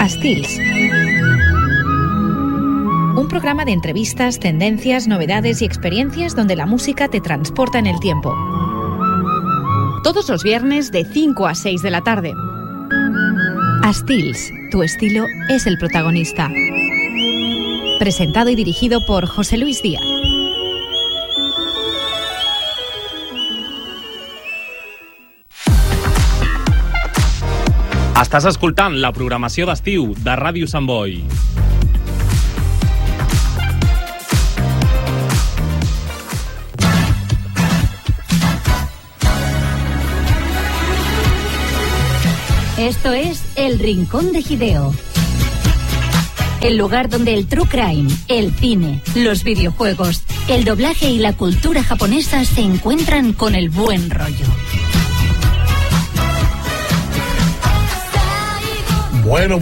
a Styls. Un programa de entrevistas, tendencias, novedades y experiencias donde la música te transporta en el tiempo. Todos los viernes de 5 a 6 de la tarde. A Styls, tu estilo es el protagonista. Presentado y dirigido por José Luis Díaz. Estàs escoltant la programació d'estiu de Ràdio Sant Boi. Esto es El Rincón de Hideo. El lugar donde el true crime, el cine, los videojuegos, el doblaje y la cultura japonesa se encuentran con el buen rollo. Bueno.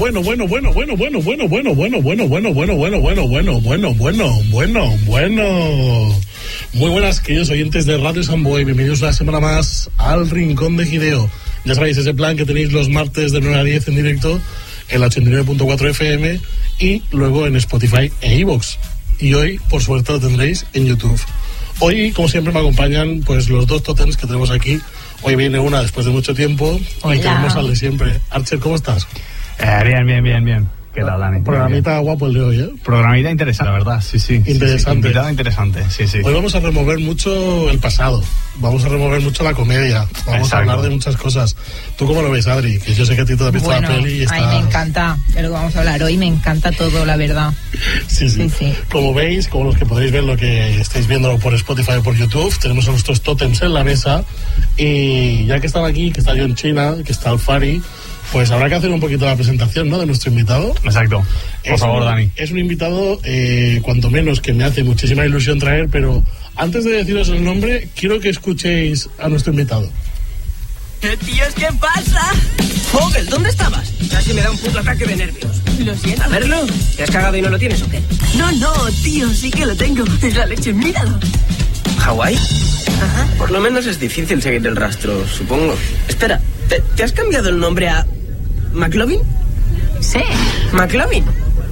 Muy buenas, queridos oyentes de Radio San Boi. Bienvenidos una semana más al Rincón de Hideo. Ya sabéis, ese plan que tenéis los martes de 9 a 10 en directo en la 89.4 FM y luego en Spotify e iVoox. Y hoy, por suerte, lo tendréis en YouTube. Hoy, como siempre, me acompañan pues los dos tótems que tenemos aquí. Hoy viene una después de mucho tiempo. Hola. Y tenemos al de siempre. Archer, ¿cómo estás? Bien. ¿Qué tal, Dani? Programita guapo el de hoy, ¿eh? Programita interesante, la verdad, sí. Interesante. Invitado interesante, sí. Hoy vamos a remover mucho el pasado, vamos a remover mucho la comedia, vamos a hablar de muchas cosas. ¿Tú cómo lo ves, Adri? Que yo sé que a ti te has visto la peli y está... Ay, me encanta, de lo que vamos a hablar hoy, me encanta todo, la verdad. Sí. Como veis, como los que podréis ver lo que estáis viendo por Spotify o por YouTube, tenemos a nuestros tótems en la mesa y ya que están aquí, que está John China, que está Alfari, pues habrá que hacer un poquito la presentación, ¿no?, de nuestro invitado. Exacto. Por favor, Dani. Es un invitado, cuanto menos, que me hace muchísima ilusión traer, pero antes de deciros el nombre, quiero que escuchéis a nuestro invitado. Tíos, ¿qué pasa? Fogel, ¿dónde estabas? Casi me da un puto ataque de nervios. Lo siento. A verlo. ¿Te has cagado y no lo tienes o qué? No, tío, sí que lo tengo. Es la leche, míralo. ¿Hawái? Ajá. Por lo menos es difícil seguir el rastro, supongo. Espera, ¿te has cambiado el nombre a McLovin? Sí. ¿McLovin?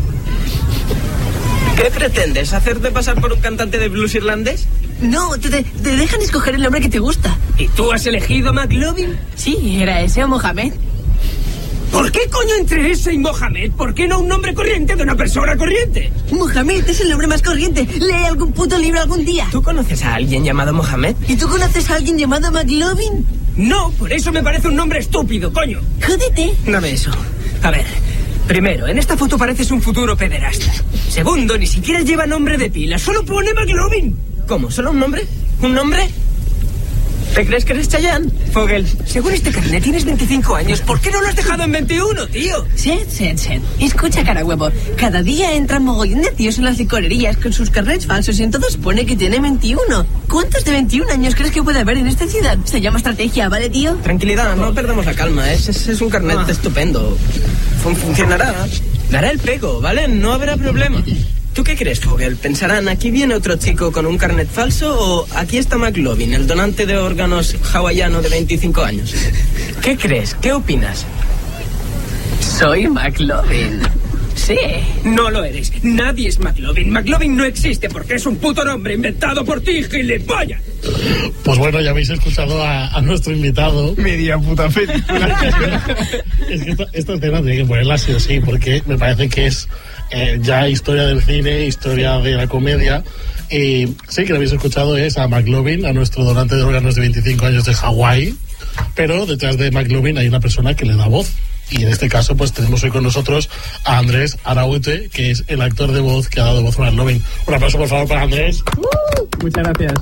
¿Qué pretendes? ¿Hacerte pasar por un cantante de blues irlandés? No, te dejan escoger el nombre que te gusta. ¿Y tú has elegido McLovin? Sí, era ese o Mohamed. ¿Por qué coño entre ese y Mohamed? ¿Por qué no un nombre corriente de una persona corriente? Mohamed es el nombre más corriente. Lee algún puto libro algún día. ¿Tú conoces a alguien llamado Mohamed? ¿Y tú conoces a alguien llamado McLovin? No, por eso me parece un nombre estúpido, coño. Jódete. Dame eso. A ver, primero, en esta foto pareces un futuro pederasta. Segundo, ni siquiera lleva nombre de pila, solo pone McLovin. ¿Cómo? ¿Solo un nombre? ¿Un nombre? ¿Te crees que eres Chayanne? Fogel, según este carnet tienes 25 años. ¿Por qué no lo has dejado en 21, tío? Sí. Escucha, cara huevo. Cada día entran mogollón de tíos en las licorerías con sus carnets falsos y en todos pone que tiene 21. ¿Cuántos de 21 años crees que puede haber en esta ciudad? Se llama estrategia, ¿vale, tío? Tranquilidad, no perdamos la calma. Es un carnet estupendo. Funcionará. Dará el pego, ¿vale? No habrá problema. ¿Tú qué crees, Fogel? ¿Pensarán, aquí viene otro chico con un carnet falso o aquí está McLovin, el donante de órganos hawaiano de 25 años? ¿Qué crees? ¿Qué opinas? Soy McLovin. Sí. No lo eres. Nadie es McLovin. McLovin no existe porque es un puto nombre inventado por ti, gilipollas. Pues bueno, ya habéis escuchado a nuestro invitado. Media puta película. Es que esta escena tiene que ponerla sí o sí, porque me parece que es ya historia del cine, historia de la comedia. Y sí, que lo habéis escuchado es a McLovin, a nuestro donante de órganos de 25 años de Hawái. Pero detrás de McLovin hay una persona que le da voz. Y en este caso, pues tenemos hoy con nosotros a Andrés Araúte, que es el actor de voz que ha dado voz a McLovin. Un aplauso, por favor, para Andrés. Muchas gracias.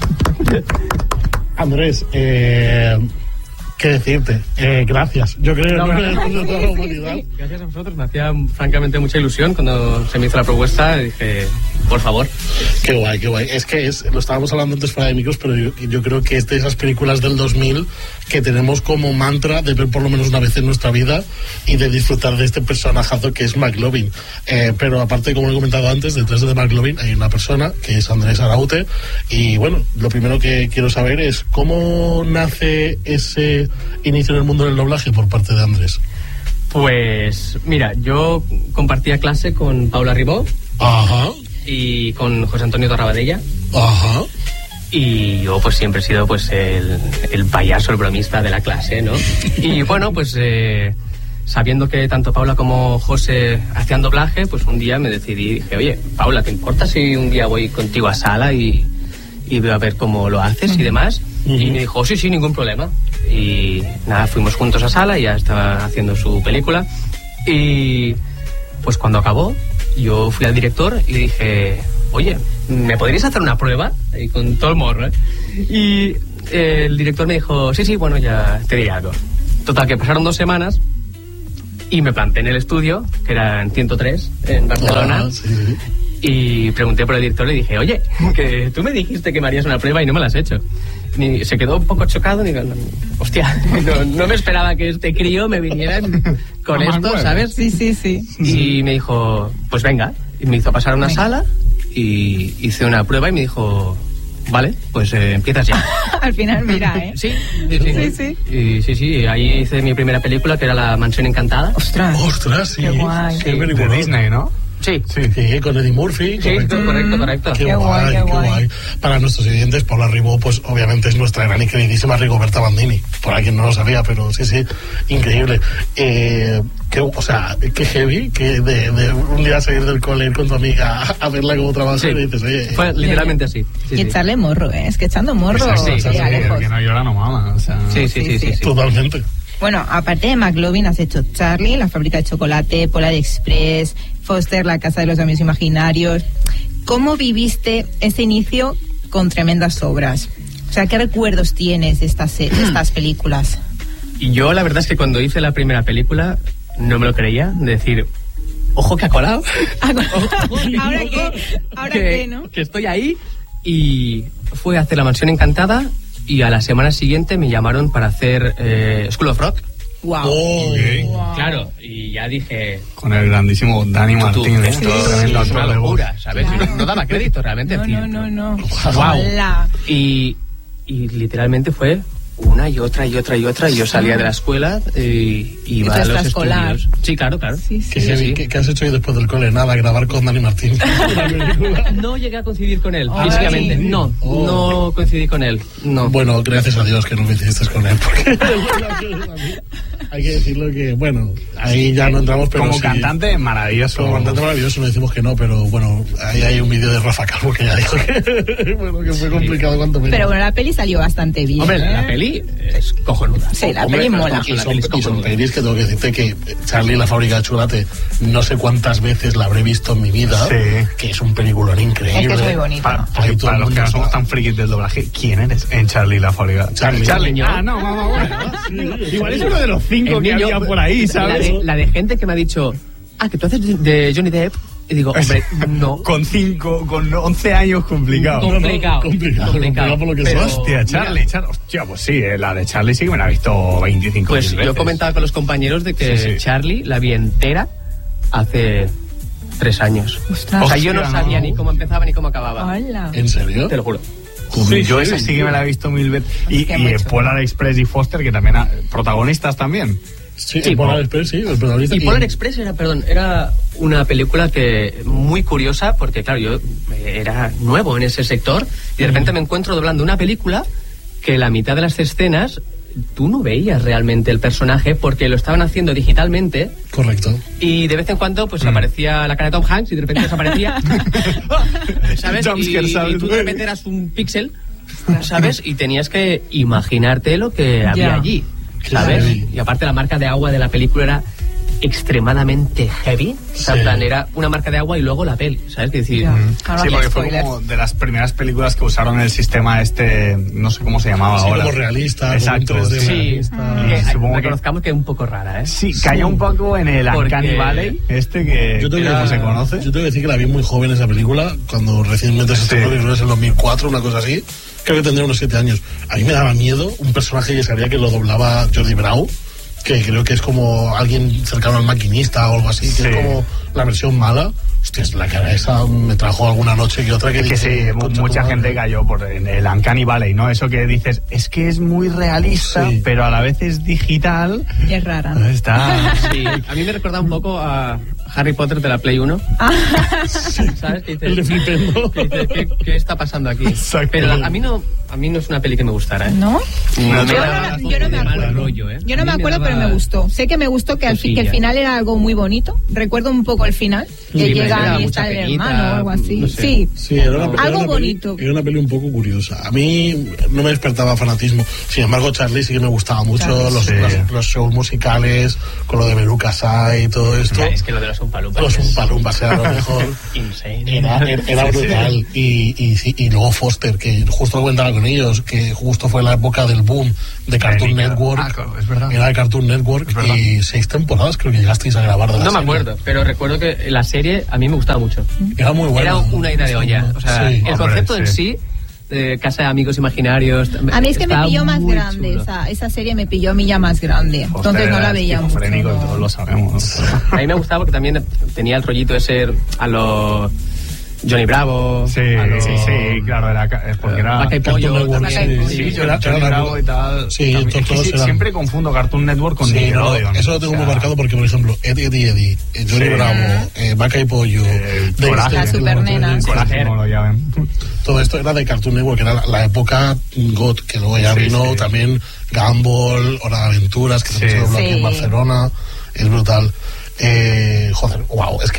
Andrés, ¿qué decirte? Gracias. Yo creo que de toda la humanidad. Gracias a vosotros. Me hacía francamente mucha ilusión cuando se me hizo la propuesta. Dije, por favor. Qué guay, qué guay. Es que lo estábamos hablando antes fuera de micros, pero yo creo que es de esas películas del 2000 que tenemos como mantra de ver por lo menos una vez en nuestra vida y de disfrutar de este personajazo que es McLovin. Pero aparte, como he comentado antes, detrás de McLovin hay una persona que es Andrés Araúte. Y bueno, lo primero que quiero saber es cómo nace ese inicio en el mundo del doblaje por parte de Andrés. Pues mira, yo compartía clase con Paula Ribó. Ajá. Y con José Antonio Torrabadella. Ajá. Y yo pues siempre he sido pues el payaso, el bromista de la clase, ¿no? Y bueno, pues sabiendo que tanto Paula como José hacían doblaje, pues un día me decidí y dije, oye, Paula, ¿te importa si un día voy contigo a sala y veo a ver cómo lo haces y demás? Y me dijo, sí, ningún problema. Y nada, fuimos juntos a sala y ya estaba haciendo su película. Y pues cuando acabó, yo fui al director y dije, oye, ¿me podrías hacer una prueba? Y con todo el morro, ¿eh? Y el director me dijo, sí, bueno, ya te diré algo. Total, que pasaron 2 semanas y me planté en el estudio, que era en 103, en Barcelona. Sí. Y pregunté por el director y dije, oye, que tú me dijiste que me harías una prueba y no me la has hecho. Y se quedó un poco chocado y digo, hostia, no me esperaba que este crío me viniera con esto, ¿sabes? Sí. Y me dijo, pues venga. Y me hizo pasar a una sala y hice una prueba y me dijo, vale, pues empiezas ya. Al final, mira, ¿eh? Sí. Y sí, ahí hice mi primera película, que era La Mansión Encantada. Ostras, sí. Qué guay. Sí, De Disney, ¿no? Sí, con Eddie Murphy. sí, correcto. Qué guay. Para nuestros oyentes, Paula Ribó, pues obviamente es nuestra gran y queridísima Rigoberta Bandini. Por ahí quien no lo sabía, pero sí, increíble. Qué heavy que de un día salir del cole, ir con tu amiga a verla como trabaja y dices, oye. Fue literalmente así. Y echarle morro, ¿eh? Es que echando morro. El que no llora no mama. O sea, Sí. Totalmente. Bueno, aparte de McLovin, has hecho Charlie, La fábrica de chocolate, Polar Express, Foster, La casa de los amigos imaginarios. ¿Cómo viviste ese inicio con tremendas obras? O sea, ¿qué recuerdos tienes de estas películas? Y yo la verdad es que cuando hice la primera película no me lo creía, decir, ojo que ha colado. ¿Ahora qué, no? Que estoy ahí. Y fue a hacer La Mansión Encantada y a la semana siguiente me llamaron para hacer School of Rock. Wow. Claro, y ya dije, con el grandísimo Dani Martínez, tremendo es una actor de voz. locura, ¿sabes? No daba crédito realmente. No. Wow. Y literalmente fue una y otra, y yo salía de la escuela y iba a los estudios. Sí, claro. Sí. ¿Qué has hecho hoy después del cole? Nada, grabar con Dani Martínez. No llegué a coincidir con él, físicamente. No coincidí con él. No. Bueno, gracias a Dios que no coincidiste con él, porque hay que decirlo que, bueno, ahí ya no entramos, pero como cantante maravilloso. Como cantante maravilloso no decimos que no, pero bueno, ahí hay un vídeo de Rafa Calvo que ya dijo que fue complicado cuanto menos. Pero bueno, la peli salió bastante bien. Hombre, la peli es cojonuda. Sí, la peli mola. Y son pelis que tengo que decirte que Charlie, la fábrica de chocolate, no sé cuántas veces la habré visto en mi vida, que es un peliculón increíble. Es que es muy bonito. Para los que no somos tan frikis del doblaje, ¿quién eres en Charlie, la fábrica? Charlie. No, mamá, bueno. Igual es uno de los 5 que había por ahí, ¿sabes? La de gente que me ha dicho, que tú haces de Johnny Depp. Y digo, hombre, no. Con 11 años complicado. Complicado por lo que sea. Hostia, Charlie. Hostia, pues sí, la de Charlie sí que me la he visto 25 pues veces. Yo comentaba con los compañeros de que Charlie la vi entera hace 3 años. Ostras. O sea, yo no sabía ni cómo empezaba ni cómo acababa. Hola. ¿En serio? Te lo juro. Yo esa sí que me la he visto 1000 veces. Y Polar Express y Foster, que también protagonistas también. Sí, Polar Express, sí, el protagonista. Y Polar Express era una película que muy curiosa, porque claro, yo era nuevo en ese sector y de repente me encuentro doblando una película que la mitad de las escenas tú no veías realmente el personaje porque lo estaban haciendo digitalmente. Correcto. Y de vez en cuando pues aparecía la cara de Tom Hanks y de repente desaparecía. ¿Sabes? Y tú de repente eras un píxel, ¿sabes? Y tenías que imaginarte lo que había allí. ¿Sabes? Heavy. Y aparte la marca de agua de la película era extremadamente heavy. O sea, en plan, era una marca de agua y luego la peli, ¿sabes? Es decir, sí, porque fue como de las primeras películas que usaron el sistema no sé cómo se llamaba ahora. Como realista. Exacto. Como sí. Supongo reconozcamos que es un poco rara, ¿eh? Sí, cayó un poco en el Uncanny Valley, que no se conoce. Yo tengo que decir que la vi muy joven esa película, cuando recientemente se estrenó, creo que es en 2004, una cosa así. Creo que tendría unos 7 años. A mí me daba miedo un personaje que sabía que lo doblaba Jordi Brau, que creo que es como alguien cercano al maquinista o algo así, que es como la versión mala. Hostias, la cara esa me trajo alguna noche que otra que es dije, que sí, mucha gente cayó por el Uncanny Valley, ¿no? Eso que dices, es que es muy realista, pero a la vez es digital. Es rara. Está. Sí, a mí me recuerda un poco a Harry Potter de la Play 1. ¿Sabes? Que dices, el de flipendo. ¿Qué está pasando aquí? Exacto. Pero a mí no es una peli que me gustara, ¿eh? ¿No? Yo no me acuerdo. Rollo, ¿eh? Yo no me acuerdo, pero me gustó. Sé que me gustó que el final era algo muy bonito. Recuerdo un poco el final, que llega y está el hermano o algo así. No sé. Sí, era algo bonito. Era una peli un poco curiosa. A mí no me despertaba fanatismo. Sin embargo, Charlie sí que me gustaba mucho. Los shows musicales, con lo de Veruca Sai y todo esto. Es que lo de los Umpalumpas. Los Umpalumpas era lo mejor. Insane. Era brutal. Y luego Foster, que justo comentaba con ellos, que justo fue la época del boom de Cartoon Network. Claro, es verdad. Era de Cartoon Network y 6 temporadas creo que llegasteis a grabar de la No me serie. acuerdo, pero recuerdo que la serie a mí me gustaba mucho. Era muy buena. Era una ida de olla. O sea, el concepto en sí, de Casa de Amigos Imaginarios. A mí es que me pilló más grande. Esa serie me pilló a mí ya más grande. Entonces no la veía mucho. Todos lo sabemos. A mí me gustaba porque también tenía el rollito de ser a lo Johnny Bravo. Sí, claro, porque era Vaca y Pollo. Johnny Bravo y tal. Sí, siempre confundo Cartoon Network con Nickelodeon. Eso lo tengo muy marcado porque, por ejemplo, Eddie, Johnny Bravo, Vaca y Pollo, la Supernena. Como lo llaman. Todo esto era de Cartoon Network, que era la época GOT, que luego ya vino también Gumball, Hora de Aventuras, que se puso aquí en Barcelona. Es brutal. Joder, wow, es que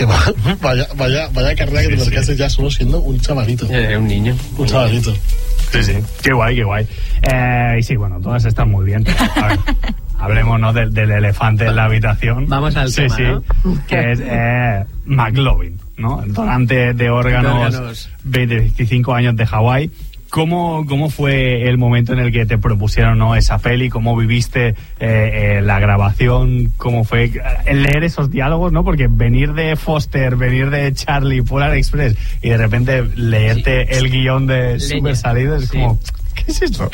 vaya carrera que te marcaste ya solo siendo un chavalito. Un niño. Un chavalito. Sí. Qué guay. Y sí, bueno, todas están muy bien. Pero, a ver, hablemos, ¿no? del elefante en la habitación. Vamos al tema, ¿no? Que es McLovin, ¿no? Donante de órganos, 25 años de Hawái. ¿Cómo fue el momento en el que te propusieron, ¿no? esa peli? ¿Cómo viviste la grabación? ¿Cómo fue el leer esos diálogos, no? Porque venir de Foster, venir de Charlie, Polar Express y de repente leerte el guión de Super Salido es como, ¿qué es esto?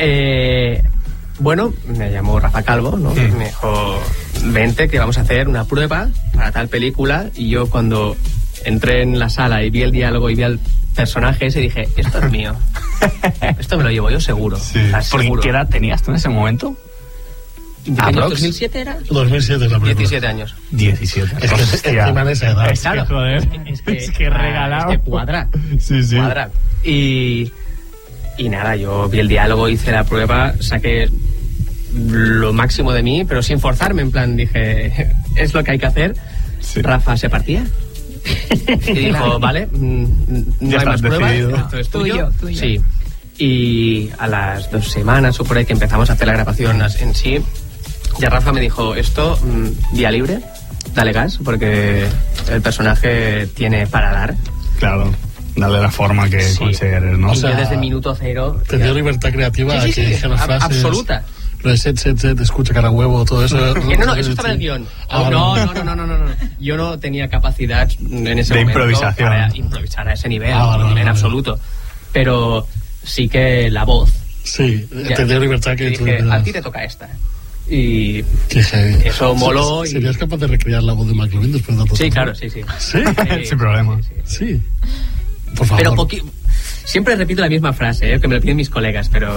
Bueno, me llamó Rafa Calvo, ¿no? Me dijo, vente que vamos a hacer una prueba para tal película. Y yo cuando entré en la sala y vi el diálogo y vi al personaje ese, dije, esto es mío. Esto me lo llevo yo seguro. ¿Por qué edad tenías tú en ese momento? ¿2007 era? 2007 es la primera. 17 años. 17. Es que encima de esa edad. Claro, joder. Es que regalado. Es que cuadra. Sí. Cuadra. Y nada, yo vi el diálogo, hice la prueba, saqué lo máximo de mí, pero sin forzarme, en plan, dije, es lo que hay que hacer. Sí. Rafa se partía. Y dijo, vale, no hay más pruebas, esto es tuyo. Sí. Y a las 2 semanas o por ahí que empezamos a hacer la grabación en sí, ya Rafa me dijo, esto, día libre, dale gas, porque el personaje tiene para dar. Claro. Darle la forma que consideres, ¿no? O sea, yo desde minuto cero... Te dio libertad creativa que dije las frases... Absoluta. Lo de set, escucha cara huevo, todo eso... No, eso estaba en el guión. No. Yo no tenía capacidad en ese momento improvisación. Para improvisar a ese nivel, en absoluto. Pero sí que la voz... Sí, te dio libertad que tú... A ti te toca esta. Y qué heavy. Eso moló. ¿Serías capaz de recrear la voz de McLovin después de tanto tiempo? Claro, sí. ¿Sí? Sin problema. Sí. Por favor. Pero siempre repito la misma frase, que me lo piden mis colegas, pero...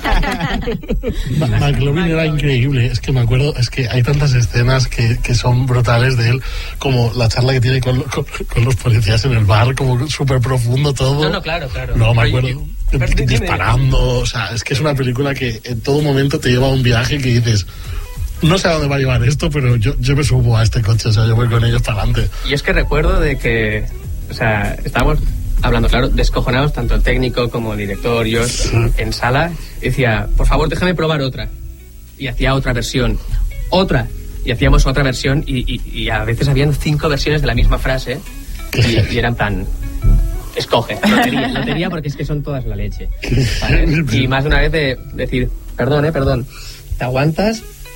McLovin era increíble. Es que me acuerdo, es que hay tantas escenas que son brutales de él, como la charla que tiene con los policías en el bar, como súper profundo todo. No, claro. No, me acuerdo. Disparando, o sea, es que es una película que en todo momento te lleva a un viaje que dices, no sé a dónde va a llevar esto, pero yo me subo a este coche, o sea, yo voy con ellos para adelante. Y es que recuerdo de que, o sea, estábamos hablando, claro, descojonados, tanto el técnico como el director, yo en sala, decía, por favor, déjame probar otra. Y hacía otra versión, y hacíamos otra versión, y a veces habían 5 versiones de la misma frase, y eran tan... Escoge, lotería, porque es que son todas la leche, ¿sabes? Y más de una vez de decir, perdón, te aguantas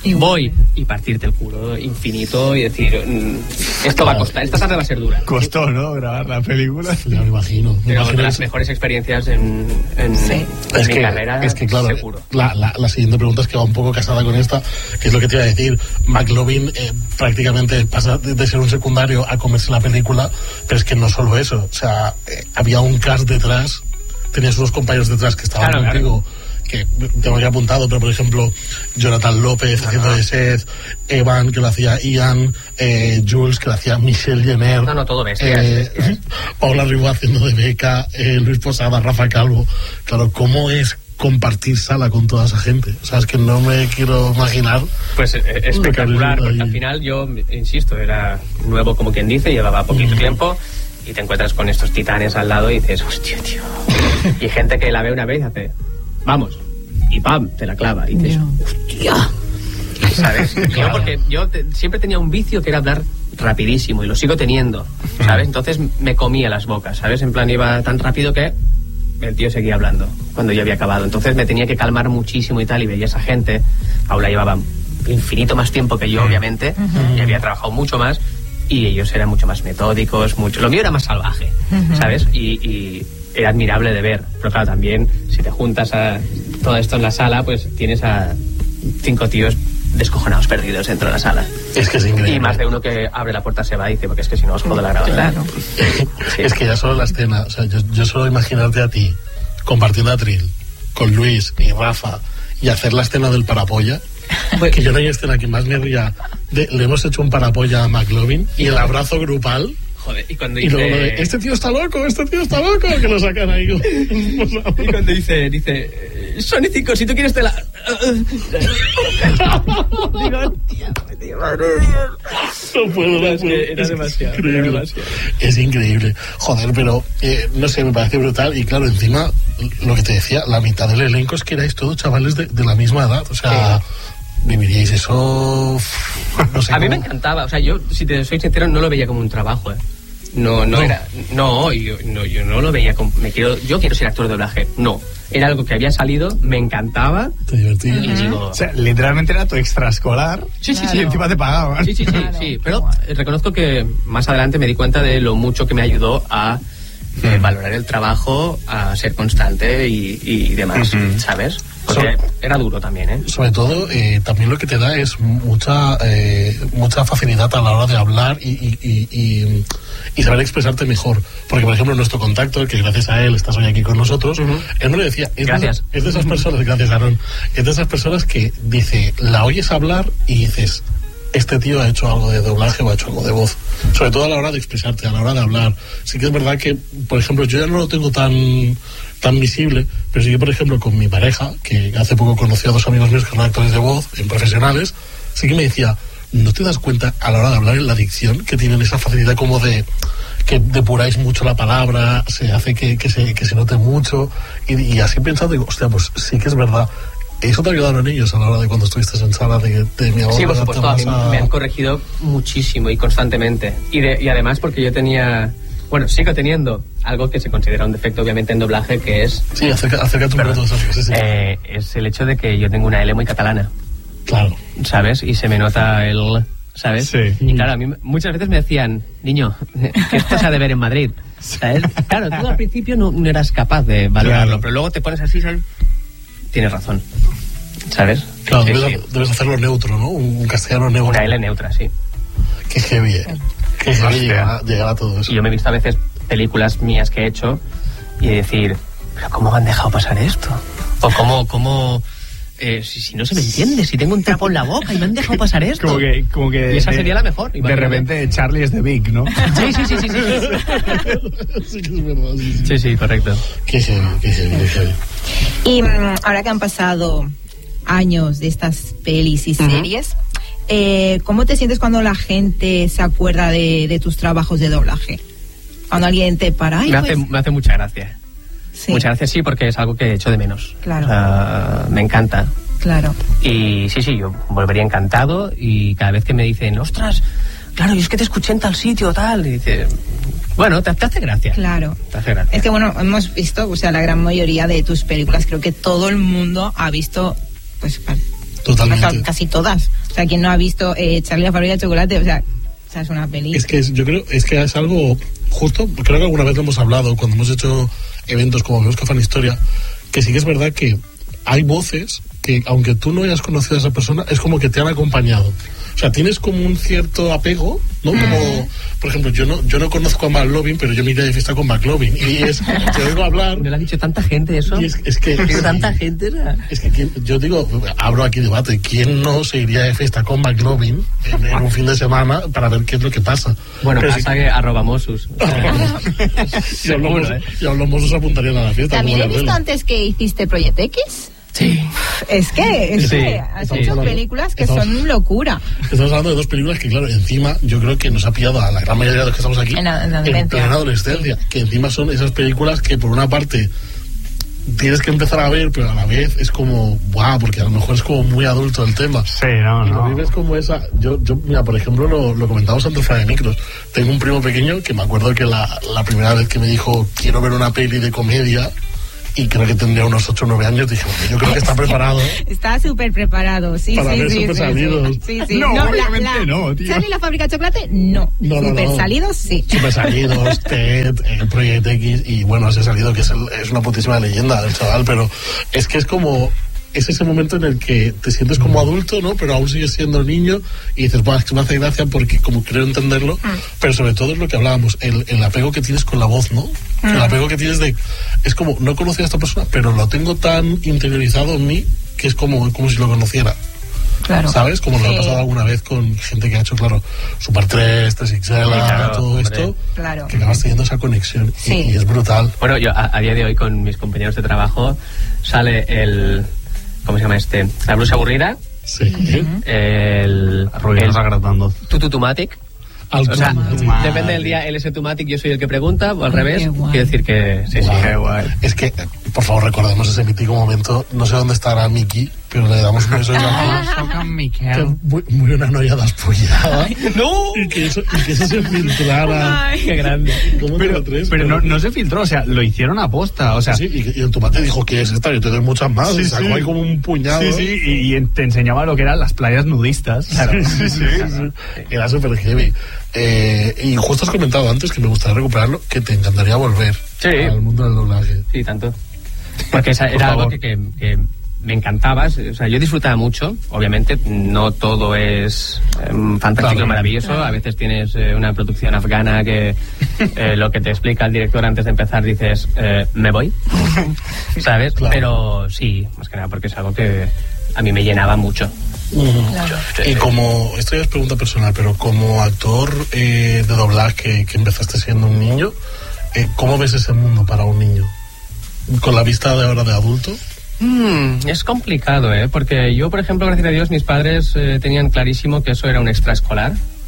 voy y partirte el culo infinito y decir, esto va a costar, esta tarde va a ser dura. Costó, ¿no? Grabar la película. Ya me imagino. Pero de las mejores experiencias en mi carrera, es que claro, seguro. La siguiente pregunta es que va un poco casada con esta, que es lo que te iba a decir. McLovin prácticamente pasa de ser un secundario a comerse la película, pero es que no solo eso, o sea, había un cast detrás, tenías unos compañeros detrás que estaban contigo. Claro. Que tengo aquí apuntado, pero por ejemplo Jonathan López haciendo de Seth, Evan que lo hacía Ian, Jules que lo hacía Michelle Jenner, todo bestias. Paula Ribó haciendo de Beca, Luis Posada, Rafa Calvo. Claro, ¿cómo es compartir sala con toda esa gente? O sea, es que no me quiero imaginar. Pues espectacular, porque al final yo, insisto, era nuevo como quien dice, llevaba poquito tiempo y te encuentras con estos titanes al lado y dices, hostia, tío. Y gente que la ve una vez y hace, vamos, y pam, te la clava y dices, hostia, ¿sabes? Yo siempre tenía un vicio que era hablar rapidísimo y lo sigo teniendo, ¿sabes? Entonces me comía las bocas, ¿sabes? En plan iba tan rápido que el tío seguía hablando cuando yo había acabado, entonces me tenía que calmar muchísimo y tal, y veía esa gente. Paula llevaba infinito más tiempo que yo, obviamente, y había trabajado mucho más, y ellos eran mucho más metódicos, lo mío era más salvaje, ¿sabes? Y era admirable de ver, pero claro, también si te juntas a todo esto en la sala, pues tienes a 5 tíos descojonados perdidos dentro de la sala. Es que es increíble. Y más de uno que abre la puerta se va y dice, porque es que si no os jodo la grabación. Claro. Sí. Es que ya solo la escena, o sea, yo solo imaginarte a ti compartiendo atril con Luis y Rafa y hacer la escena del parapolla, que yo no hay escena que más me ría le hemos hecho un parapolla a McLovin y el abrazo grupal. Joder, y cuando dice... Y luego este tío está loco, que lo sacan ahí. Y cuando dice, Sony 5, si tú quieres te la... Digo, tío, madre de Dios. No puedo. Era demasiado. Es increíble. Joder, pero no sé, me parece brutal. Y claro, encima, lo que te decía, la mitad del elenco es que erais todos chavales de la misma edad. O sea... ¿Viviríais eso? No sé. A mí me encantaba, o sea, yo, si te soy sincero, no lo veía como un trabajo, No, yo no lo veía como, yo quiero ser actor de doblaje. No, era algo que había salido, me encantaba. Te divertía. Y digo, o sea, literalmente era tu extraescolar. Sí. Y encima te pagaban. Sí. Pero reconozco que más adelante me di cuenta de lo mucho que me ayudó a valorar el trabajo, a ser constante y demás, ¿sabes? Porque era duro también, Sobre todo, también lo que te da es mucha facilidad a la hora de hablar y saber expresarte mejor. Porque, por ejemplo, nuestro contacto, que gracias a él estás hoy aquí con nosotros, él me lo decía, es de esas personas, gracias Aaron, es de esas personas que dice, la oyes hablar y dices, este tío ha hecho algo de doblaje o ha hecho algo de voz. Sobre todo a la hora de expresarte, a la hora de hablar. Sí que es verdad que, por ejemplo, yo ya no lo tengo tan visible, pero sí que, por ejemplo, con mi pareja, que hace poco conocí a 2 amigos míos que son actores de voz, en profesionales, sí que me decía, ¿no te das cuenta a la hora de hablar en la dicción que tienen esa facilidad como de que depuráis mucho la palabra, se hace que se note mucho? Y así pensando, digo, hostia, pues sí que es verdad. ¿Eso te ayudaron ellos a la hora de cuando estuviste en sala de mi abuela? Sí, por supuesto, a mí me han corregido muchísimo y constantemente. Y además porque yo tenía... Bueno, sigo teniendo algo que se considera un defecto, obviamente, en doblaje, que es... Sí, acércate un poco. Es el hecho de que yo tengo una L muy catalana. Claro. ¿Sabes? Y se me nota el... ¿Sabes? Sí. Y claro, a mí muchas veces me decían, niño, que esto se ha de ver en Madrid. ¿Sabes? Claro, tú al principio no eras capaz de valorarlo, pero luego te pones así, ¿sabes? Tienes razón. ¿Sabes? Claro, debes hacerlo neutro, ¿no? Un castellano neutro. Una L neutra, sí. Qué heavy, Qué heavy llegar a todo eso. Y yo me he visto a veces películas mías que he hecho y decir, ¿pero cómo me han dejado pasar esto? O cómo si no se me entiende, si tengo un trapo en la boca y me han dejado pasar esto. Como que y esa sería la mejor. De repente Charlie es de Big, ¿no? Sí. Sí que es verdad. Sí, correcto. Qué heavy. Y ahora que han pasado años de estas pelis y series, ¿cómo te sientes cuando la gente se acuerda de tus trabajos de doblaje? Cuando alguien te para. Me hace mucha gracia. Sí. Muchas gracias, sí, porque es algo que echo de menos. Claro. O sea, me encanta. Claro. Y sí, yo volvería encantado, y cada vez que me dicen, ostras, claro, yo es que te escuché en tal sitio, tal, y dice, bueno, te hace gracia. Claro. Te hace gracia. Es que, bueno, hemos visto, o sea, la gran mayoría de tus películas, creo que todo el mundo ha visto, pues, Totalmente. Casi todas. O sea, quien no ha visto Charlie la fábrica de chocolate, o sea, es una peli. Es que yo creo que es algo justo, creo que alguna vez lo hemos hablado cuando hemos hecho eventos como Vemos que fan historia, que sí que es verdad que hay voces que aunque tú no hayas conocido a esa persona, es como que te han acompañado. O sea, tienes como un cierto apego, ¿no? Como, por ejemplo, yo no conozco a McLovin, pero yo me iré de fiesta con McLovin. Y te oigo hablar... ¿No le ha dicho tanta gente eso? Y es que tanta gente, ¿no? Es que yo digo, abro aquí debate, ¿quién no se iría de fiesta con McLovin en un fin de semana para ver qué es lo que pasa? Bueno, hashtag @Mossos. Y a los Mossos apuntarían a la fiesta. ¿También he visto antes que hiciste Project X? Sí. Es que has hecho películas que son locura. Estamos hablando de dos películas que, claro, encima yo creo que nos ha pillado a la gran mayoría de los que estamos aquí en plena adolescencia. Que encima son esas películas que, por una parte, tienes que empezar a ver, pero a la vez es como, guau, porque a lo mejor es como muy adulto el tema. Sí, no. Lo vives como esa. Yo mira, por ejemplo, lo comentamos antes fuera de micros. Tengo un primo pequeño que me acuerdo que la primera vez que me dijo, quiero ver una peli de comedia, y creo que tendría unos 8 o 9 años, dije, bueno, yo creo que está preparado. Está súper preparado, sí, para ver Super Salidos. Sí. No, obviamente no, tío. ¿Charlie la fábrica de chocolate? No. Super Salidos, sí. Super Salidos, Ted, el Project X, y bueno, ese Salido que es una putísima leyenda del chaval, pero es que es como... Es ese momento en el que te sientes como adulto, ¿no? Pero aún sigues siendo niño y dices, bueno, es que me hace gracia porque como creo entenderlo, pero sobre todo es lo que hablábamos, el apego que tienes con la voz, ¿no? El apego que tienes de... Es como, no conocía a esta persona, pero lo tengo tan interiorizado en mí que es como si lo conociera. Claro. ¿Sabes? Como lo ha pasado alguna vez con gente que ha hecho, claro, Super 3, 3XL, todo esto, que acabas teniendo esa conexión y es brutal. Bueno, yo a día de hoy con mis compañeros de trabajo sale el... ¿Cómo se llama este? La blusa aburrida. Sí. El agradando. Tutumatic. O sea, depende del día, él es el Tumatic, yo soy el que pregunta, o al revés. Quiero decir que sí, qué guay. Es que, por favor, recordemos ese mítico momento. No sé dónde estará Miki, pero le damos un beso muy una noia despullada. ¡No! Y que eso se filtrara. Ay, qué grande. Pero no se filtró, o sea, lo hicieron a posta, o sea... Sí, y el tomate dijo que es esta, yo te doy muchas más, y sacó ahí como un puñado. Sí, y te enseñaba lo que eran las playas nudistas. Claro. Sí. Era súper heavy. Y justo has comentado antes, que me gustaría recuperarlo, que te encantaría volver al mundo del doblaje. Sí, tanto. Porque era algo que me encantaba, o sea, yo disfrutaba mucho, obviamente no todo es fantástico y maravilloso, a veces tienes una producción afgana que lo que te explica el director antes de empezar dices, me voy, ¿sabes? Claro. Pero sí, más que nada porque es algo que a mí me llenaba mucho. Claro. Y como, esto ya es pregunta personal, pero como actor de doblaje que empezaste siendo un niño, ¿cómo ves ese mundo para un niño? ¿Con la vista de ahora de adulto? Es complicado, porque yo, por ejemplo, gracias a Dios, mis padres tenían clarísimo que eso era un extraescolar.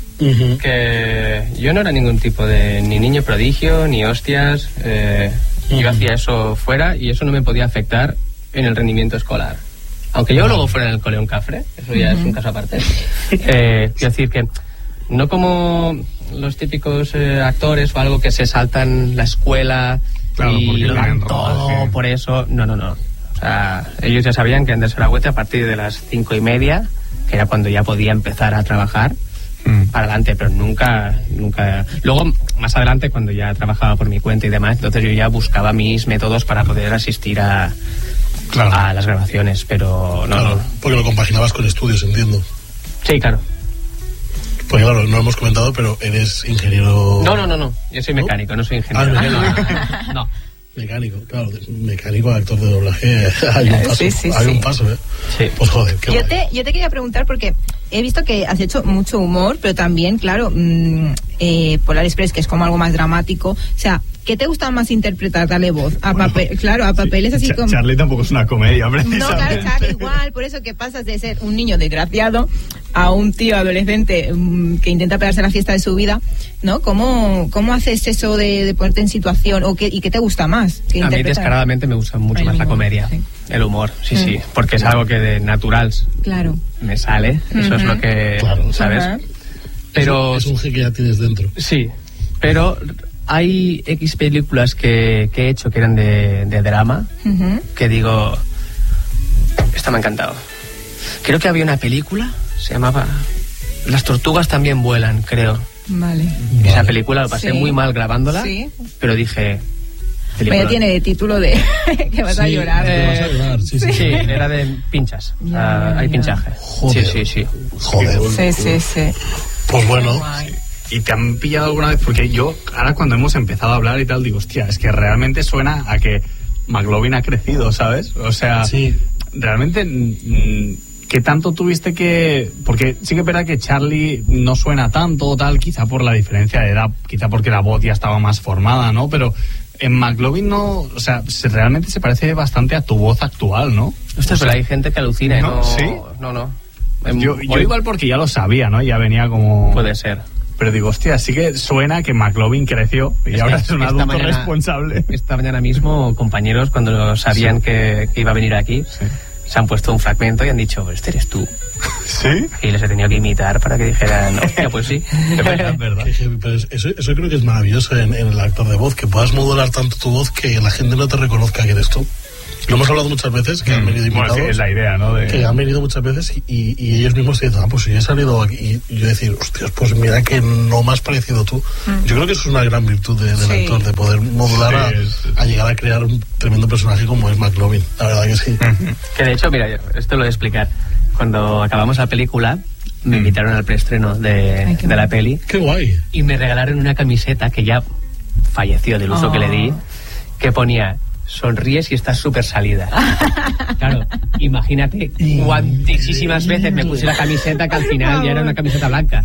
Que yo no era ningún tipo de ni niño prodigio, ni hostias. Yo hacía eso fuera y eso no me podía afectar en el rendimiento escolar. Aunque yo luego fuera en el Coleón Cafre, eso ya es un caso aparte. Quiero decir que no como los típicos actores o algo que se saltan la escuela y lo dan todo por eso. No. O sea, ellos ya sabían que Andrés Aragüete a partir de las 5:30, que era cuando ya podía empezar a trabajar, para adelante, pero nunca. Luego, más adelante, cuando ya trabajaba por mi cuenta y demás, entonces yo ya buscaba mis métodos para poder asistir a las grabaciones, pero no. Porque lo compaginabas con estudios, entiendo. Sí, claro. Pues claro, no lo hemos comentado, pero eres ingeniero... No. Yo soy mecánico, no soy ingeniero. No. Mecánico, claro, mecánico, actor de doblaje, hay un paso, hay un paso, Sí. Pues joder, qué guay. Yo te quería preguntar porque he visto que has hecho mucho humor, pero también, claro, Polar Express, que es como algo más dramático, o sea, ¿qué te gusta más interpretar? Darle voz a papeles así como... Charlie tampoco es una comedia, precisamente. No, claro, Charlie igual, por eso que pasas de ser un niño desgraciado a un tío adolescente que intenta pegarse a la fiesta de su vida, ¿no? ¿Cómo haces eso de ponerte en situación? ¿Y qué te gusta más? A mí descaradamente me gusta mucho más la comedia, el humor, sí, porque es algo que de natural me sale, eso es lo que, ¿sabes? Pero es un G que ya tienes dentro. Sí, pero hay X películas que he hecho que eran de drama, que digo, esta me ha encantado. Creo que había una película, se llamaba Las tortugas también vuelan, creo. Vale. Esa película lo pasé muy mal grabándola, pero dije... Vaya tiene de título de que vas a llorar. Vas a llorar, sí. Era de pinchas. Hay pinchaje. Joder. Sí. Joder. Sí. Pues bueno... ¿Y te han pillado alguna vez? Porque yo, ahora cuando hemos empezado a hablar y tal, digo, hostia, es que realmente suena a que McLovin ha crecido, ¿sabes? O sea, realmente, ¿qué tanto tuviste que...? Porque sí que es verdad que Charlie no suena tanto o tal, quizá por la diferencia de edad, quizá porque la voz ya estaba más formada, ¿no? Pero en McLovin no... O sea, realmente se parece bastante a tu voz actual, ¿no? Ostras, pero hay gente que alucina, ¿no? ¿Sí? No. Yo igual porque ya lo sabía, ¿no? Ya venía como... Puede ser. Pero digo, hostia, sí que suena que McLovin creció y ahora es un adulto responsable. Esta mañana mismo, compañeros, cuando sabían que iba a venir aquí, se han puesto un fragmento y han dicho, este eres tú. ¿Sí? Y les he tenido que imitar para que dijeran, hostia, pues sí. Es verdad. Pero eso creo que es maravilloso en el actor de voz, que puedas modular tanto tu voz que la gente no te reconozca que eres tú. Lo hemos hablado muchas veces, que han venido invitados. Bueno, sí, es la idea, ¿no? Que han venido muchas veces y ellos mismos te dicen, pues si he salido aquí. Y yo decir, hostias, pues mira que no me has parecido tú. Yo creo que eso es una gran virtud del actor, de poder modular a llegar a crear un tremendo personaje como es McLovin. La verdad que sí. Que de hecho, mira, esto lo voy a explicar. Cuando acabamos la película, me invitaron al preestreno de la peli. ¡Qué guay! Y me regalaron una camiseta que ya falleció del uso que le di, que ponía... Sonríes y estás súper salida. Claro, imagínate cuantísimas veces me puse la camiseta que al final ya era una camiseta blanca.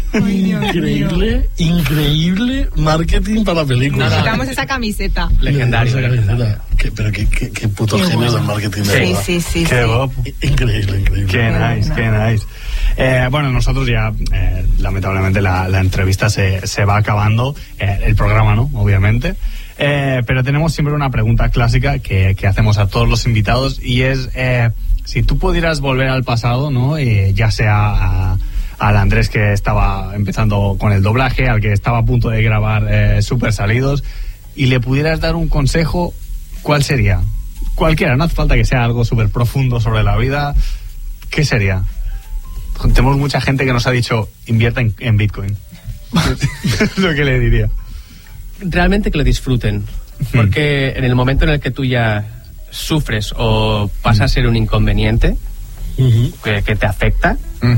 Increíble marketing para la película. Necesitamos esa camiseta. Legendario. Pero qué puto genio del marketing. Sí. Qué guapo. Increíble. Qué nice. Bueno, nosotros ya, lamentablemente, la entrevista se va acabando. El programa, ¿no? Obviamente. Pero tenemos siempre una pregunta clásica que hacemos a todos los invitados y es si tú pudieras volver al pasado, ¿no? Ya sea al Andrés que estaba empezando con el doblaje, al que estaba a punto de grabar Super Salidos, y le pudieras dar un consejo, ¿cuál sería? Cualquiera, no hace falta que sea algo súper profundo sobre la vida. ¿Qué sería? Tenemos mucha gente que nos ha dicho invierta en Bitcoin. Es lo que le diría. Realmente que lo disfruten, porque en el momento en el que tú ya sufres o pasa a ser un inconveniente que te afecta,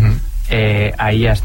ahí ya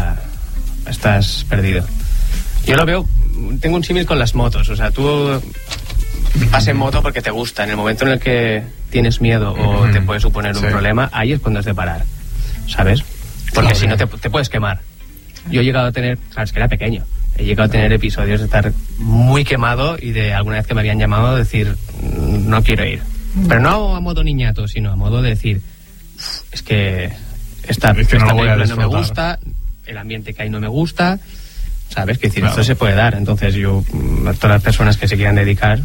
estás perdido. Yo lo veo, tengo un símil con las motos, o sea, tú vas en moto porque te gusta, en el momento en el que tienes miedo o te puede suponer un problema, ahí es cuando has de parar, ¿sabes? Porque si no te puedes quemar. Yo he llegado a tener, sabes que era pequeño, he llegado a tener episodios de estar muy quemado y de alguna vez que me habían llamado decir, no quiero ir. Pero no a modo niñato, sino a modo de decir, es que esta película no me gusta, el ambiente que hay no me gusta, ¿sabes? Que decir, esto se puede dar. Entonces yo, a todas las personas que se quieran dedicar,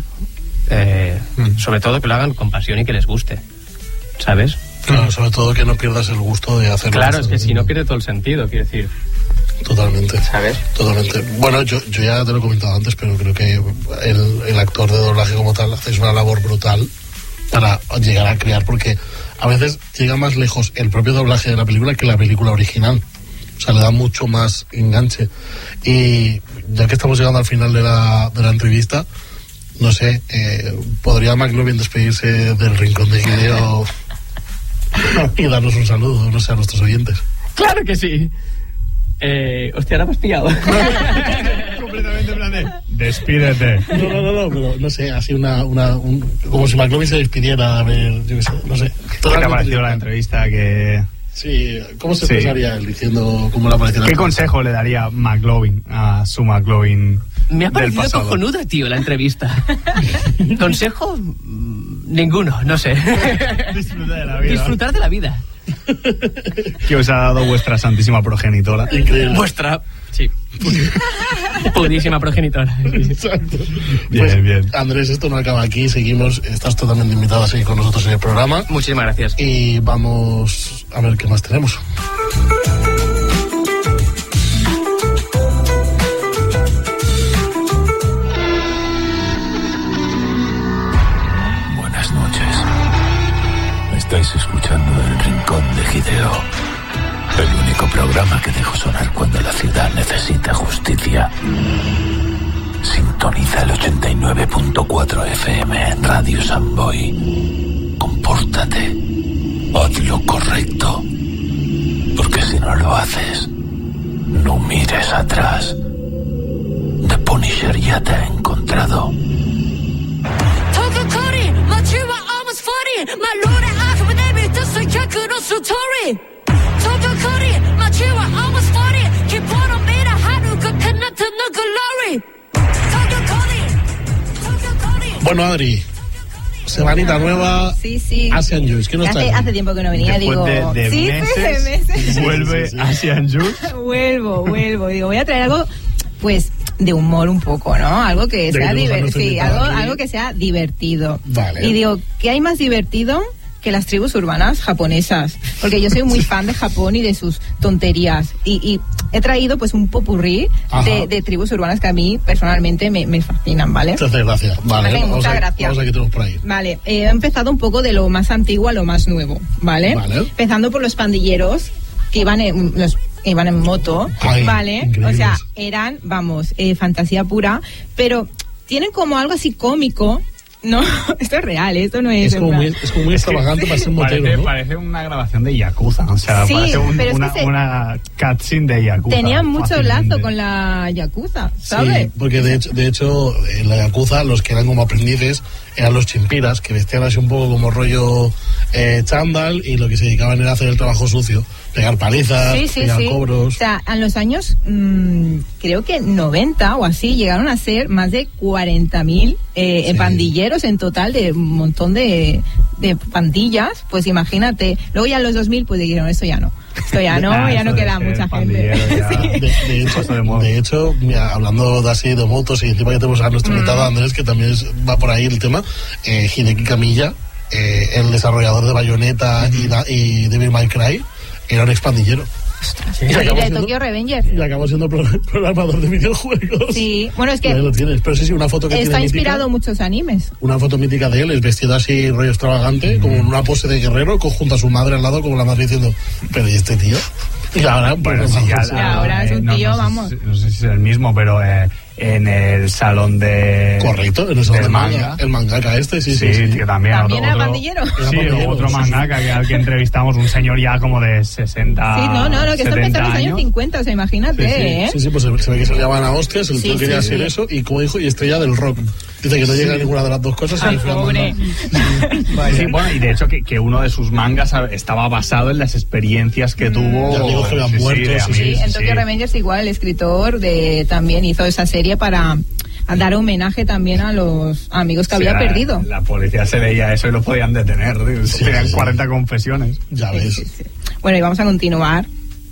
sobre todo que lo hagan con pasión y que les guste, ¿sabes? Claro, sobre todo que no pierdas el gusto de hacerlo. Claro, es que si no pierde todo el sentido, quiero decir. Totalmente. ¿Sabes? Totalmente. Bueno, yo ya te lo he comentado antes, pero creo que el actor de doblaje como tal hace una labor brutal para llegar a crear, porque a veces llega más lejos el propio doblaje de la película que la película original. O sea, le da mucho más enganche. Y ya que estamos llegando al final de la entrevista, no sé, ¿podría McLovin despedirse del Rincón de Hideo y darnos un saludo, no sé, a nuestros oyentes? ¡Claro que sí! Hostia, ahora me has pillado. Completamente en plan de... Despídete. No, pero no sé, así como si McLovin se despidiera, a ver, yo qué sé, no sé. ¿Qué te ha parecido la entrevista? Sí, ¿cómo se expresaría él diciendo cómo le ha parecido? ¿Qué consejo le daría McLovin a su McLovin? Me ha parecido cojonuda, tío, la entrevista. ¿Consejo? Ninguno, no sé. Disfrutar de la vida. Disfrutar de la vida. ¿Qué os ha dado vuestra santísima progenitora? Increíble. Vuestra, sí. Pudrísima progenitora. Exacto. Bien, bien. Andrés, esto no acaba aquí, seguimos, estás totalmente invitado a seguir con nosotros en el programa. Muchísimas gracias. Y vamos a ver qué más tenemos. Buenas noches. Estáis escuchando El Rincón de Hideo. necesita justicia, sintoniza el 89.4 FM en Radio Samboy. Compórtate, haz lo correcto, porque si no lo haces, no mires atrás. The Punisher ya te ha encontrado. Bueno, Adri, semanita nueva. Sí. Asian Juice, ¿qué nos trae? Hace tiempo que no venía, Después digo. de meses, vuelve Asian Juice. Vuelvo. Digo, voy a traer algo, pues, de humor un poco, ¿no? Algo que sea divertido. Algo que sea divertido. Vale. Y digo, ¿qué hay más divertido que las tribus urbanas japonesas? Porque yo soy muy fan de Japón y de sus tonterías. Y he traído pues un popurrí de tribus urbanas que a mí personalmente me fascinan, ¿vale? Muchas gracias. Vale, muchas gracias. Vamos a que tenemos por ahí. Vale, he empezado un poco de lo más antiguo a lo más nuevo, ¿vale? Empezando por los pandilleros que iban en moto, ¿vale? Increíbles. O sea, eran, fantasía pura, pero tienen como algo así cómico. No, esto es real, esto no es... Es como muy extravagante para ser un motero, ¿no? Parece una grabación de Yakuza, o sea, sí, parece una cutscene de Yakuza. Tenían mucho lazo con la Yakuza, ¿sabes? Sí, porque de hecho en la Yakuza los que eran como aprendices eran los chimpiras, que vestían así un poco como rollo chándal, y lo que se dedicaban era hacer el trabajo sucio, pegar palizas, pegar cobros. O sea, en los años creo que 90 o así llegaron a ser más de 40.000 pandilleros en total, de un montón de pandillas. Pues imagínate, luego ya en los 2000 pues dijeron, esto ya no queda mucha gente. De hecho, mira, hablando de así de motos, y encima que tenemos a nuestro invitado Andrés, que también va por ahí el tema, Hideki Kamiya, el desarrollador de Bayonetta y Devil May Cry, era un expandillero. Sí, de Tokyo Revengers. Y acabó siendo programador de videojuegos. Sí, bueno, es que lo tienes. Pero sí, una foto que está tiene inspirado en muchos animes. Una foto mítica de él, es vestido así, rollo extravagante, como en una pose de guerrero, junto a su madre al lado, como la madre diciendo, pero ¿y este tío? Y ahora, ahora es un tío, vamos. No sé si es el mismo, pero en el salón de... Correcto, en el salón de manga. El mangaka sí. Que también era pandillero. Sí, otro mangaka al que entrevistamos, un señor ya como de 60. Sí, no, que esto empezó en los años 50, o sea, imagínate, Sí, pues se ve que se le llaman a hostias, el tío quería hacer eso, y como dijo, y estrella del rock. Dice que no llega a ninguna de las dos cosas. Ay, pobre. Sí, bueno, y de hecho que uno de sus mangas estaba basado en las experiencias que tuvo. De amigos que habían muerto. Sí, en Tokyo Revengers igual el escritor también hizo esa serie para dar homenaje también a los amigos que había perdido. La policía se leía eso y lo podían detener. Tenían 40 confesiones. Ya ves. Sí. Bueno, y vamos a continuar.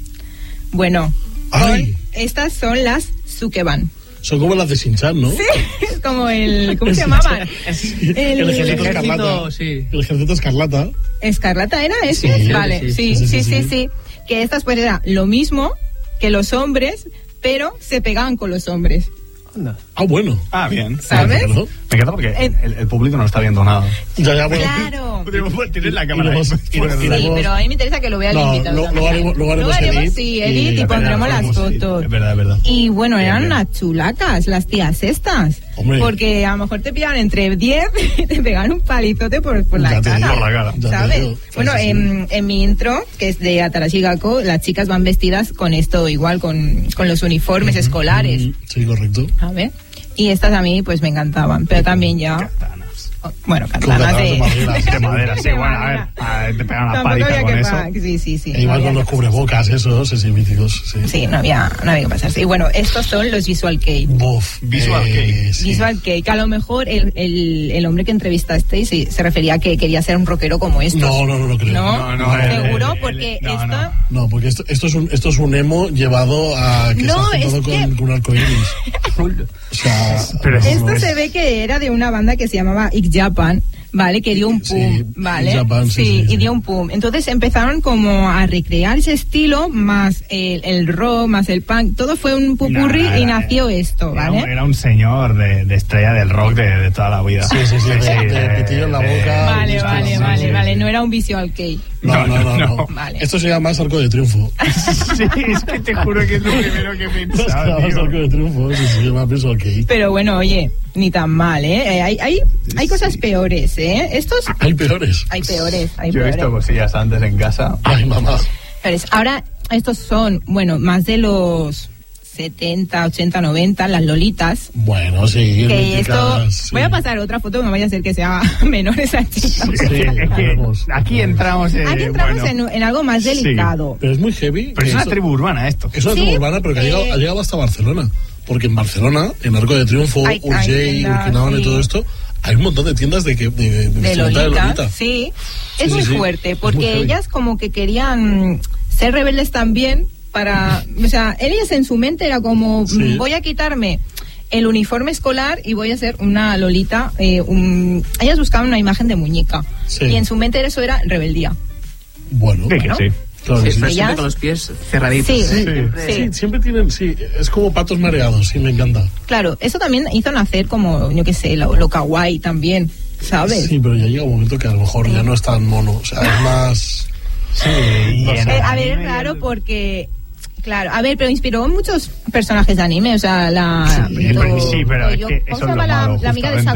Bueno, estas son las Sukeban. Son como las de Shin-Chan, ¿no? Sí, es como el... ¿Cómo se llamaba? El ejército escarlata. Sí. El ejército escarlata. ¿Escarlata era ese? Sí, vale, sí. Que estas pues era lo mismo que los hombres, pero se pegaban con los hombres. Ah, bueno. Ah, bien. ¿Sabes? Me encanta porque el público no está viendo nada. Ya, bueno. Claro. Tienes la cámara ahí. Sí, pero a mí me interesa que lo vea el invitado. Lo haremos edit y pondremos las fotos. Es verdad. Y bueno, eran unas chulacas las tías estas. Hombre. Porque a lo mejor te pillaban entre 10 y te pegaban un palizote por la cara. ¿Sabes? Bueno, en mi intro, que es de Atarashi Gakko, las chicas van vestidas con esto igual, con los uniformes escolares. Sí, correcto. A ver. Y estas a mí pues me encantaban, pero también ya... Bueno, katanas de madera. Sí, bueno, a ver, te pegan la paliza con eso. Sí. Igual con los cubrebocas, esos, míticos. Sí, no había que pasarse. Y bueno, estos son los Visual Kei. Visual Kei. Sí. Visual Kei, que a lo mejor el hombre que entrevistasteis se refería a que quería ser un rockero como estos. No creo. No, seguro, porque esto... No, porque esto es un emo llevado a que se hace todo con arcoíris. O sea, esto se ve que era de una banda que se llamaba X Japan, vale, que dio un pum, Sí, vale, Japan, sí, y dio un pum. Entonces empezaron como a recrear ese estilo, más el rock, más el punk, todo fue un popurrí y nació esto, ¿vale? Era un señor de estrella del rock de toda la vida. Sí, de pitillo en la boca. Vale, no era un visual kei. No. Vale. Esto se llama Arco de Triunfo. Sí, es que te juro que es lo primero que he pensado, Arco de Triunfo, se llama Visual Kei. Pero bueno, oye, ni tan mal, ¿eh? Hay cosas peores, ¿eh? Hay peores. Hay peores. Yo he visto cosillas antes en casa. Ay, mamá. Ahora, estos son, bueno, más de los 70, 80, 90, las lolitas. Bueno, sí. Que esto, sí. voy a pasar otra foto, no vaya a ser que sea menor esa chica. Sí, es que aquí entramos en algo más delicado. Sí, pero es muy heavy. Pero es una tribu urbana esto. Es una tribu urbana, pero que ha llegado hasta Barcelona. Porque en Barcelona, en Arco de Triunfo, Urgell, Urquinaona y todo esto, hay un montón de tiendas de Lolita. Sí, es muy fuerte, porque ellas como que querían ser rebeldes también o sea, ellas en su mente era como, voy a quitarme el uniforme escolar y voy a ser una Lolita. Ellas buscaban una imagen de muñeca. Sí. Y en su mente eso era rebeldía. Bueno, ¿no? Sí. Claro, siempre con los pies cerraditos. Siempre tienen, es como patos mareados, sí, me encanta. Claro, eso también hizo nacer como, yo qué sé, lo kawaii también, ¿sabes? Sí, pero ya llega un momento que a lo mejor ya no es tan mono, o sea, es más... a ver, es raro porque... Claro, a ver, pero inspiró muchos personajes de anime, o sea, pero es que eso ¿cómo se llama la amiga de